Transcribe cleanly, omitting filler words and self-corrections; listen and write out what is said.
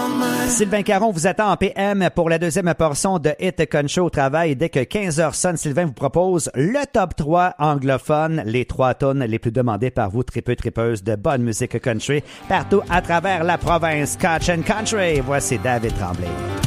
Sylvain Caron vous attend en PM pour la deuxième portion de Hit Country au travail. Dès que 15h sonne, Sylvain vous propose le top 3 anglophone, les 3 tunes les plus demandées par vous, tripeuses de bonne musique country partout à travers la province. Scotch and Country, voici David Tremblay.